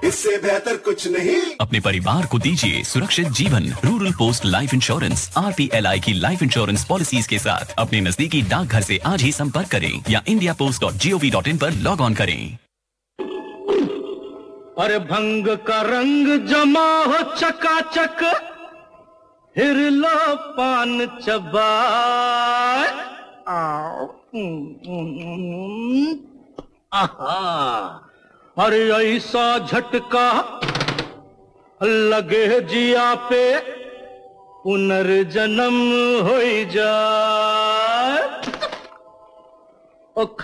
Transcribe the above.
इससे बेहतर कुछ नहीं। अपने परिवार को दीजिए सुरक्षित जीवन। Rural post life insurance RPLI की लाइफ इंश्योरेंस पॉलिसीज के साथ अपने नजदीकी डाकघर से आज ही संपर्क करें या indiapost.gov.in पर लॉग ऑन करें। अरे भंग का रंग जमा हो चकाचक, फिर लो पान चबाए। अरे ऐसा झटका लगे जिया पे, पुनर्जन्म हो जाए।